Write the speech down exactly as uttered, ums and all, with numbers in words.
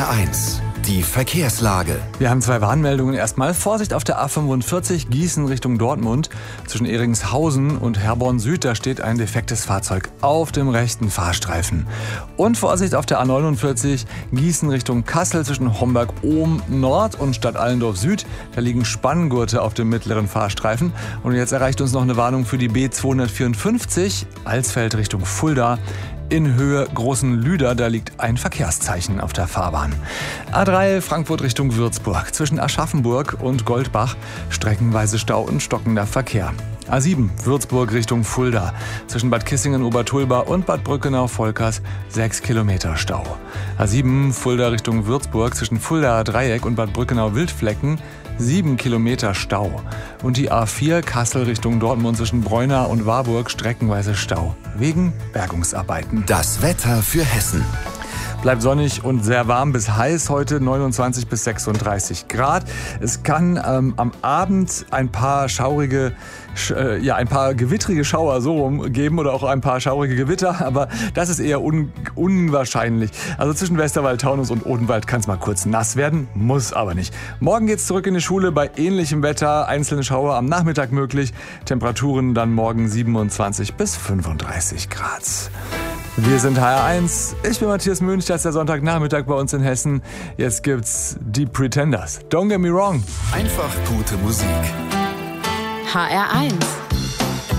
R eins, die Verkehrslage. Wir haben zwei Warnmeldungen. Erstmal Vorsicht auf der A fünfundvierzig Gießen Richtung Dortmund. Zwischen Eringshausen und Herborn Süd, da steht ein defektes Fahrzeug auf dem rechten Fahrstreifen. Und Vorsicht auf der A neunundvierzig Gießen Richtung Kassel zwischen Homberg-Ohm Nord und Stadt Allendorf Süd. Da liegen Spanngurte auf dem mittleren Fahrstreifen. Und jetzt erreicht uns noch eine Warnung für die B zweihundertvierundfünfzig Alsfeld Richtung Fulda. In Höhe Großen Lüder, da liegt ein Verkehrszeichen auf der Fahrbahn. A drei Frankfurt Richtung Würzburg. Zwischen Aschaffenburg und Goldbach streckenweise Stau und stockender Verkehr. A sieben Würzburg Richtung Fulda. Zwischen Bad Kissingen-Obertulba und Bad Brückenau-Volkers sechs Kilometer Stau. A sieben Fulda Richtung Würzburg. Zwischen Fuldaer Dreieck und Bad Brückenau-Wildflecken sieben Kilometer Stau. Und die A vier Kassel Richtung Dortmund zwischen Breuna und Warburg streckenweise Stau. Wegen Bergungsarbeiten. Das Wetter für Hessen. Bleibt sonnig und sehr warm bis heiß heute, neunundzwanzig bis sechsunddreißig Grad. Es kann ähm, am Abend ein paar schaurige, sch, äh, ja, ein paar gewittrige Schauer so rum geben oder auch ein paar schaurige Gewitter, aber das ist eher un, unwahrscheinlich. Also zwischen Westerwald, Taunus und Odenwald kann es mal kurz nass werden, muss aber nicht. Morgen geht's zurück in die Schule bei ähnlichem Wetter, einzelne Schauer am Nachmittag möglich. Temperaturen dann morgen siebenundzwanzig bis fünfunddreißig Grad. Wir sind H R eins. Ich bin Matthias Münch, das ist der Sonntagnachmittag bei uns in Hessen. Jetzt gibt's die Pretenders. Don't get me wrong. Einfach gute Musik. H R eins